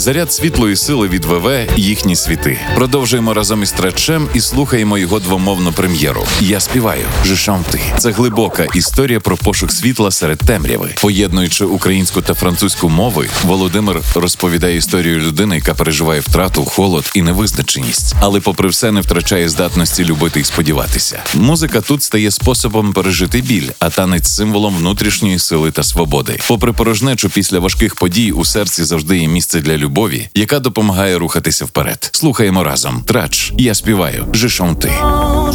Заряд світлої сили від ВВ «Їхні світи». Продовжуємо разом із Трачем і слухаємо його двомовну прем'єру. «Я співаю, je chante». Це глибока історія про пошук світла серед темряви. Поєднуючи українську та французьку мови, Володимир розповідає історію людини, яка переживає втрату, холод і невизначеність. Але попри все не втрачає здатності любити і сподіватися. Музика тут стає способом пережити біль, а танець – символом внутрішньої сили та свободи. Попри порожнечу після важких подій, у серці завжди є місце для любові, яка допомагає рухатися вперед. Слухаємо разом. Трач, «Я співаю, je chante».